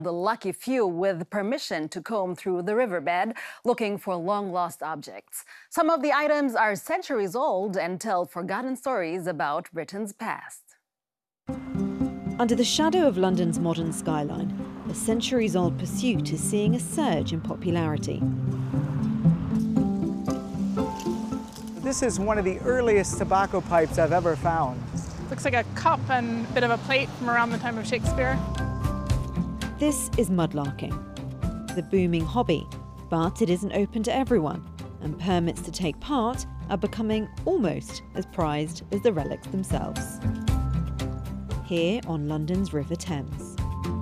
The lucky few with permission to comb through the riverbed looking for long-lost objects. Some of the items are centuries old and tell forgotten stories about Britain's past. Under the shadow of London's modern skyline, a centuries-old pursuit is seeing a surge in popularity. This is one of the earliest tobacco pipes I've ever found. Looks like a cup and a bit of a plate from around the time of Shakespeare. This is mudlarking, the booming hobby, but it isn't open to everyone, and permits to take part are becoming almost as prized as the relics themselves. Here on London's River Thames.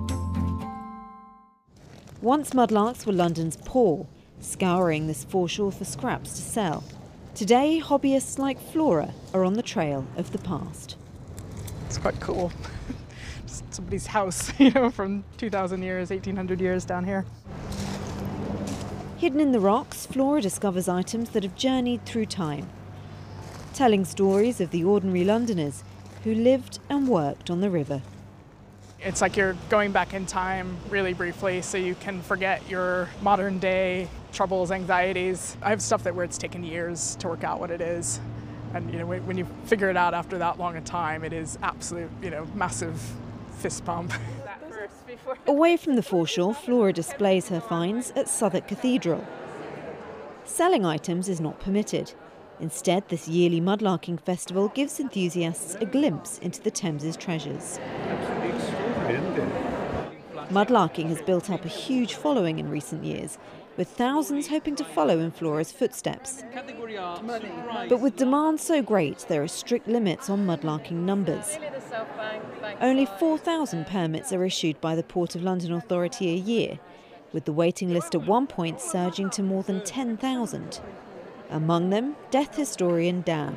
Once mudlarks were London's poor, scouring this foreshore for scraps to sell. Today, hobbyists like Flora are on the trail of the past. It's quite cool. Just somebody's house, from 2,000 years, 1,800 years down here. Hidden in the rocks, Flora discovers items that have journeyed through time, telling stories of the ordinary Londoners who lived and worked on the river. It's like you're going back in time really briefly so you can forget your modern day troubles, anxieties. I have stuff where it's taken years to work out what it is. And when you figure it out after that long a time, it is absolute, massive fist pump. Away from the foreshore, Flora displays her finds at Southwark Cathedral. Selling items is not permitted. Instead, this yearly mudlarking festival gives enthusiasts a glimpse into the Thames's treasures. Mudlarking has built up a huge following in recent years, with thousands hoping to follow in Flora's footsteps. But with demand so great, there are strict limits on mudlarking numbers. Only 4,000 permits are issued by the Port of London Authority a year, with the waiting list at one point surging to more than 10,000. Among them, death historian Dan.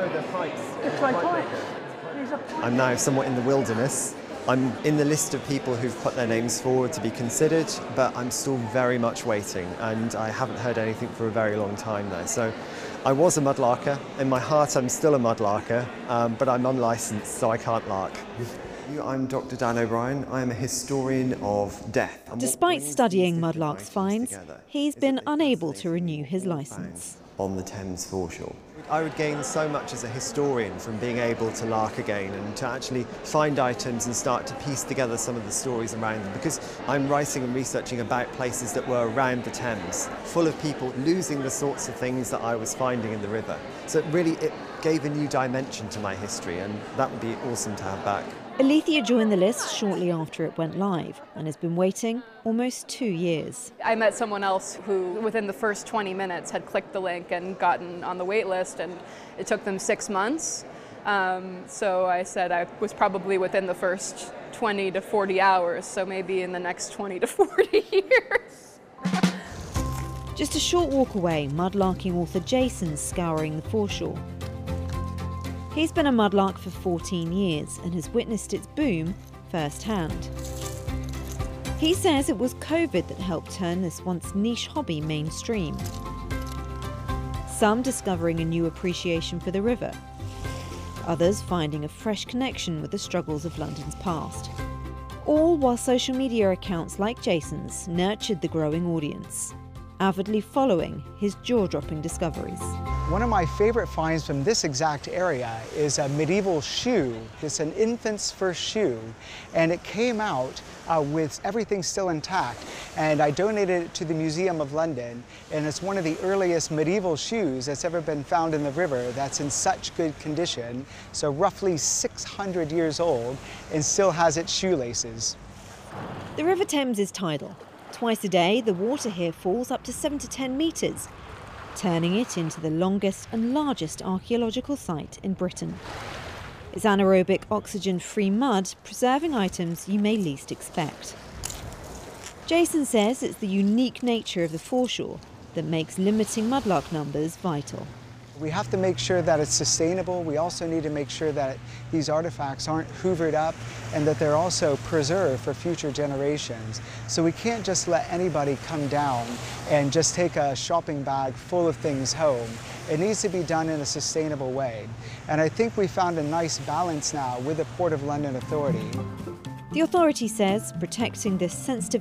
I'm now somewhat in the wilderness. I'm in the list of people who've put their names forward to be considered, but I'm still very much waiting, and I haven't heard anything for a very long time now. So I was a mudlarker. In my heart, I'm still a mudlarker, but I'm unlicensed, so I can't lark. I'm Dr. Dan O'Brien. I am a historian of death. Despite studying mudlarks' finds, he's been unable to renew his licence. On the Thames foreshore. I would gain so much as a historian from being able to lark again and to actually find items and start to piece together some of the stories around them, because I'm writing and researching about places that were around the Thames, full of people losing the sorts of things that I was finding in the river. So it gave a new dimension to my history, and that would be awesome to have back. Alethea joined the list shortly after it went live and has been waiting almost 2 years. I met someone else who, within the first 20 minutes, had clicked the link and gotten on the wait list, and it took them 6 months. So I said I was probably within the first 20 to 40 hours, so maybe in the next 20 to 40 years. Just a short walk away, mudlarking author Jason's scouring the foreshore. He's been a mudlark for 14 years and has witnessed its boom firsthand. He says it was COVID that helped turn this once niche hobby mainstream. Some discovering a new appreciation for the river, others finding a fresh connection with the struggles of London's past. All while social media accounts like Jason's nurtured the growing audience, avidly following his jaw-dropping discoveries. One of my favorite finds from this exact area is a medieval shoe. It's an infant's first shoe, and it came out with everything still intact. And I donated it to the Museum of London, and it's one of the earliest medieval shoes that's ever been found in the river that's in such good condition. So roughly 600 years old and still has its shoelaces. The River Thames is tidal. Twice a day, the water here falls up to 7 to 10 metres, turning it into the longest and largest archaeological site in Britain. It's anaerobic, oxygen-free mud, preserving items you may least expect. Jason says it's the unique nature of the foreshore that makes limiting mudlark numbers vital. We have to make sure that it's sustainable. We also need to make sure that these artifacts aren't hoovered up and that they're also preserved for future generations. So we can't just let anybody come down and just take a shopping bag full of things home. It needs to be done in a sustainable way. And I think we found a nice balance now with the Port of London Authority. The authority says protecting this sensitive